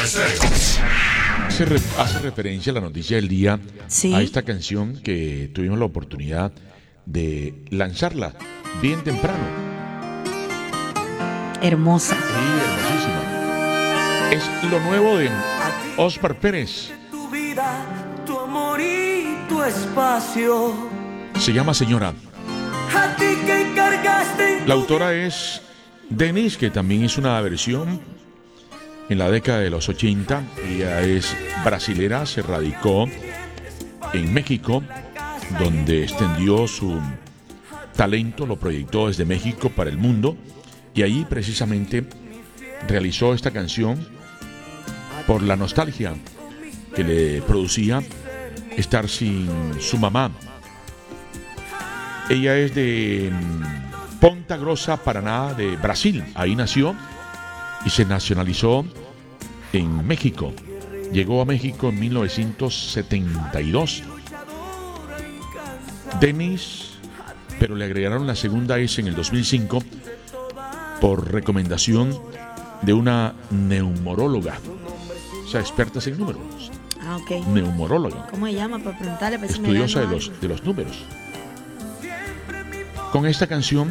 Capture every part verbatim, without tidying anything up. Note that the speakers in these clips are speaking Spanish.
Hace, re- hace referencia a la noticia del día, Sí. a esta canción que tuvimos la oportunidad de lanzarla bien temprano. Hermosa. Sí, hermosísima. Es lo nuevo de Oscar Pérez. Tu vida, tu amor y tu espacio. Se llama Señora. A ti que cargaste en La tu autora es Denise, que también hizo una versión en la década de los ochenta. Ella es brasilera, se radicó en México, donde extendió su talento, lo proyectó desde México para el mundo, y allí precisamente realizó esta canción por la nostalgia que le producía estar sin su mamá. Ella es de mm, Ponta Grossa, Paraná, de Brasil. Ahí nació y se nacionalizó en México. Llegó a México en mil novecientos setenta y dos. Denise, pero le agregaron la segunda S en el dos mil cinco por recomendación de una neumoróloga, o sea, expertas en números. Ah, ok. Neumoróloga, ¿Cómo se llama? Para preguntarle. Para ver si me estudiosa de gano los, algo. de los números. Con esta canción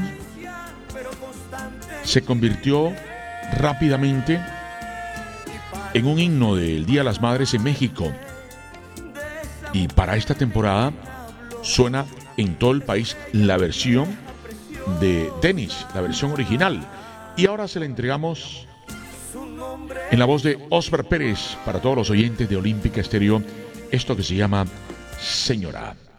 se convirtió rápidamente en un himno del Día de las Madres en México. Y para esta temporada suena en todo el país la versión de Dennis, la versión original. Y ahora se la entregamos en la voz de Oscar Pérez para todos los oyentes de Olímpica Estéreo, esto que se llama Señora.